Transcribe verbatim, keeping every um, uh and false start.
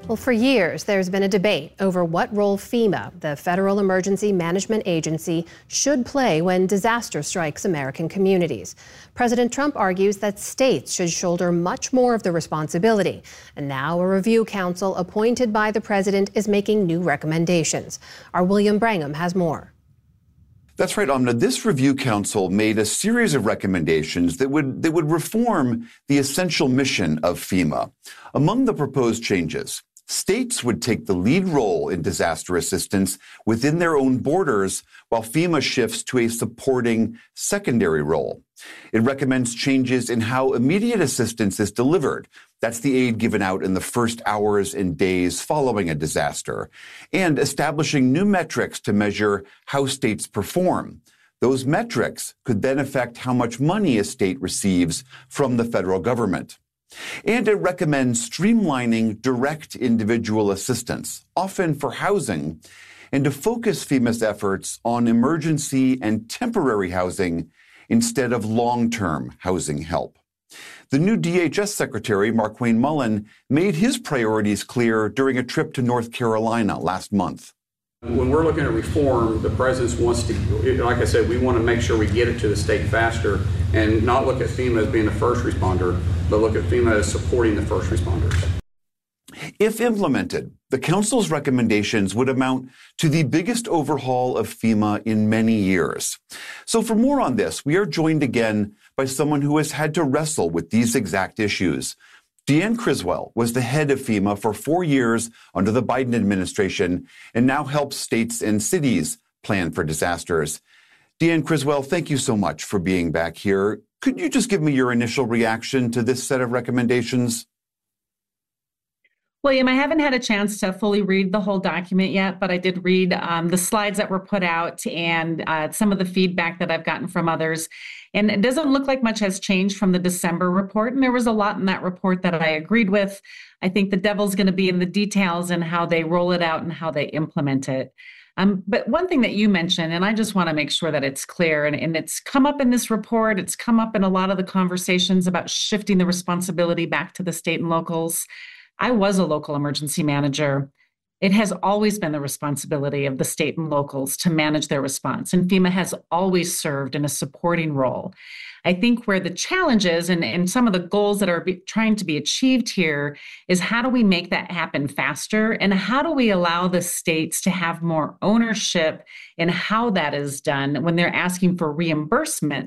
Well, for years, there's been a debate over what role FEMA, the Federal Emergency Management Agency, should play when disaster strikes American communities. President Trump argues that states should shoulder much more of the responsibility. And now a review council appointed by the president is making new recommendations. Our William Brangham has more. That's right, Amna. This review council made a series of recommendations that would that would reform the essential mission of FEMA. Among the proposed changes, states would take the lead role in disaster assistance within their own borders, while FEMA shifts to a supporting secondary role. It recommends changes in how immediate assistance is delivered. That's the aid given out in the first hours and days following a disaster, and establishing new metrics to measure how states perform. Those metrics could then affect how much money a state receives from the federal government. And it recommends streamlining direct individual assistance, often for housing, and to focus FEMA's efforts on emergency and temporary housing instead of long-term housing help. The new D H S Secretary, Markwayne Mullin, made his priorities clear during a trip to North Carolina last month. When we're looking at reform, the president wants to, like I said, we want to make sure we get it to the state faster and not look at FEMA as being the first responder, but look at FEMA as supporting the first responders. If implemented, the council's recommendations would amount to the biggest overhaul of FEMA in many years. So for more on this, we are joined again by someone who has had to wrestle with these exact issues. Deanne Criswell was the head of FEMA for four years under the Biden administration and now helps states and cities plan for disasters. Deanne Criswell, thank you so much for being back here. Could you just give me your initial reaction to this set of recommendations? William, I haven't had a chance to fully read the whole document yet, but I did read um, the slides that were put out and uh, some of the feedback that I've gotten from others. And it doesn't look like much has changed from the December report. And there was a lot in that report that I agreed with. I think the devil's going to be in the details and how they roll it out and how they implement it. Um, but one thing that you mentioned, and I just want to make sure that it's clear, and, and it's come up in this report, it's come up in a lot of the conversations about shifting the responsibility back to the state and locals. I was a local emergency manager. It has always been the responsibility of the state and locals to manage their response, and FEMA has always served in a supporting role. I think where the challenge is, and, and some of the goals that are be, trying to be achieved here, is how do we make that happen faster, and how do we allow the states to have more ownership in how that is done when they're asking for reimbursement